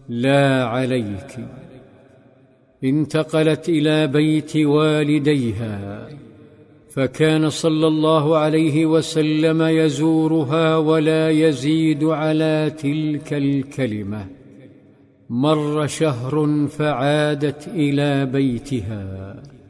لا عليك. انتقلت إلى بيت والديها، فكان صلى الله عليه وسلم يزورها ولا يزيد على تلك الكلمة. مر شهر فعادت إلى بيتها.